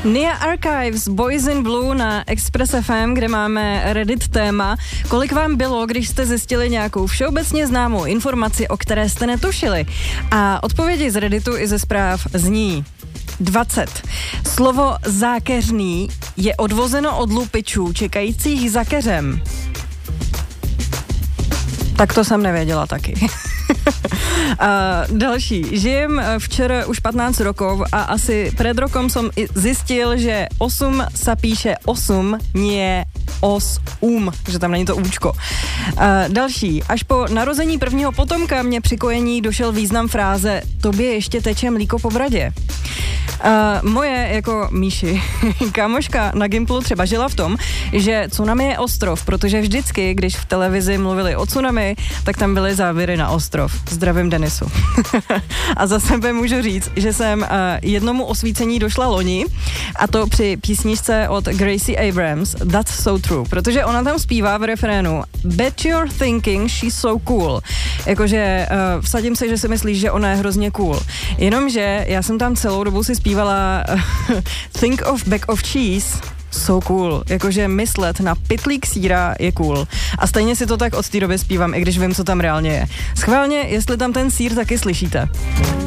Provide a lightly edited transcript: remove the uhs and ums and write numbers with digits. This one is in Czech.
Nia Archives, Boys in Blue na Express FM, kde máme Reddit téma. Kolik vám bylo, když jste zjistili nějakou všeobecně známou informaci, o které jste netušili? A odpovědi z Redditu i ze zpráv zní 20. Slovo zákeřný je odvozeno od lupičů čekajících za keřem. Tak to jsem nevěděla taky. A další. Žijem včera už 15 rokov a asi před rokom jsem zjistil, že 8 se píše 8, nie 8, že tam není to účko. A další. Až po narození prvního potomka mě při kojení došel význam fráze tobě ještě teče mlíko po bradě. Moje, jako Míši, kámoška na Gimplu třeba žila v tom, že tsunami je ostrov, protože vždycky, když v televizi mluvili o tsunami, tak tam byly závěry na ostrov. Zdravím Denisu. A za sebe můžu říct, že jsem jednomu osvícení došla loni, a to při písničce od Gracie Abrams, That's So True, protože ona tam zpívá v refrénu Bet you're thinking she's so cool. Jakože vsadím se, že si myslíš, že ona je hrozně cool. Jenomže já jsem tam celou dobu si zpívala Think of bag of cheese, so cool. Jakože myslet na pytlík sýra je cool. A stejně si to tak od té doby zpívám, i když vím, co tam reálně je. Schválně, jestli tam ten sýr taky slyšíte.